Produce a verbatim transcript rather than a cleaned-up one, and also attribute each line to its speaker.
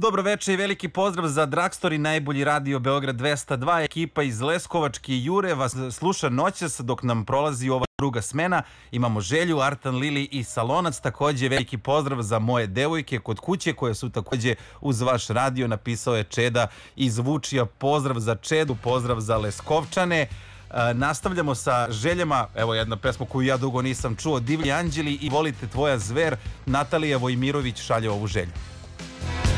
Speaker 1: Dobro večer i veliki pozdrav za Dragstor i najbolji radio Beograd dvesta dva. Ekipa iz Leskovačke Jure vas sluša noćas dok nam prolazi ova druga smena. Imamo Želju, Artan, Lili i Salonac. Takođe veliki pozdrav za moje devojke kod kuće koje su takođe uz vaš radio. Napisao je Čeda iz Vučija. Pozdrav za Čedu, pozdrav za Leskovčane. E, nastavljamo sa željama. Evo jedna pesma koju ja dugo nisam čuo. Divlji anđeli i Volite tvoja zver. Natalija Vojmirović šalje ovu želju.